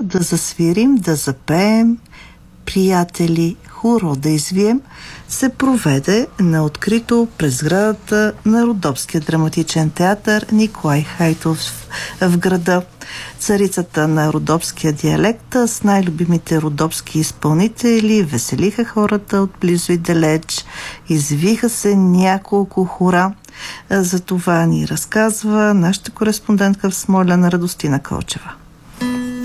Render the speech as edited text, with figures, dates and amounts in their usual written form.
да засвирим, да запеем, приятели, хоро да извием, се проведе на открито през сградата на Родопския драматичен театър Николай Хайтов в града. Царицата на родопския диалект с най-любимите родопски изпълнители веселиха хората от близо и далеч. Извиха се няколко хора. За това ни разказва нашата кореспондентка в Смолян Радостина Колчева.